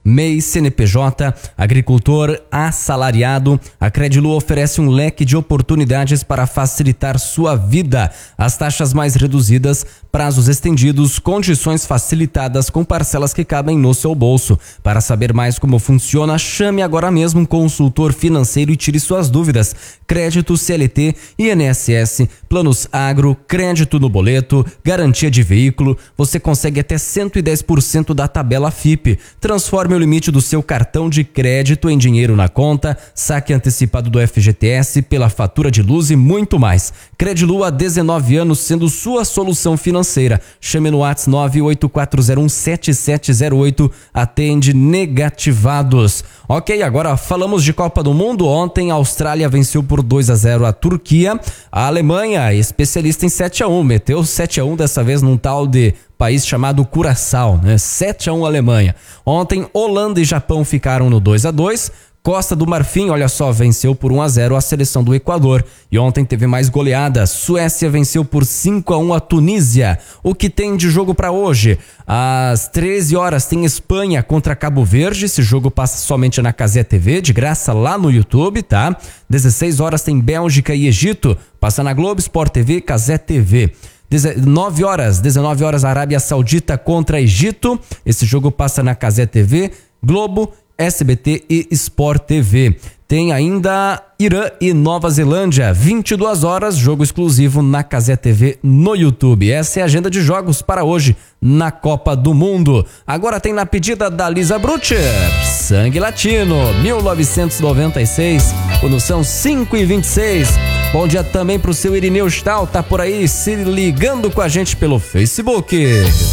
MEI, CNPJ, agricultor, assalariado. A Credilu oferece um leque de oportunidades para facilitar sua vida. As taxas mais reduzidas, prazos estendidos, condições facilitadas com parcelas que cabem no seu bolso. Para saber mais como funciona, chame agora mesmo um consultor financeiro e tire suas dúvidas. Crédito, CLT, INSS, planos agro, crédito no boleto, garantia de veículo. Você consegue até 110% da tabela FIP. Transforme o limite do seu cartão de crédito em dinheiro na conta, saque antecipado do FGTS pela fatura de luz e muito mais. Credilu há 19 anos sendo sua solução financeira. Chame no WhatsApp 984017708, atende negativados. Ok, agora falamos de Copa do Mundo. Ontem a Austrália venceu por 2-0 a Turquia. A Alemanha, especialista em 7-1, meteu 7-1 dessa vez num tal de país chamado Curaçao, né? 7-1 Alemanha. Ontem Holanda e Japão ficaram no 2-2. Costa do Marfim, olha só, venceu por 1-0 a seleção do Equador. E ontem teve mais goleadas. Suécia venceu por 5-1 a Tunísia. O que tem de jogo para hoje? Às 13 horas tem Espanha contra Cabo Verde. Esse jogo passa somente na Cazé TV, de graça lá no YouTube, tá? 16 horas tem Bélgica e Egito. Passa na Globo, Sport TV, Cazé TV. 19 horas Arábia Saudita contra Egito. Esse jogo passa na Cazé TV, Globo, SBT e Sport TV. Tem ainda Irã e Nova Zelândia, 22 horas, jogo exclusivo na Cazé TV no YouTube. Essa é a agenda de jogos para hoje na Copa do Mundo. Agora tem na pedida da Lisa Brutcher, Sangue Latino, 1996, quando são 5h26. Bom dia também pro seu Irineu Stahl, tá por aí se ligando com a gente pelo Facebook.